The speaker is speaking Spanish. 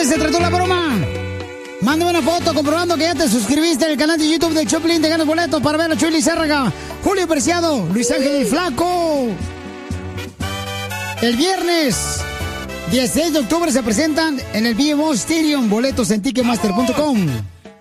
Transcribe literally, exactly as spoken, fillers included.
qué se trató la broma? Mándame una foto comprobando que ya te suscribiste al canal de YouTube de Choplin. Te ganas boletos para ver a Chuy Lizárraga, Julio Preciado, Luis Ángel el Flaco. El viernes dieciséis de octubre se presentan en el V M O Stadium. Boletos en ticketmaster punto com.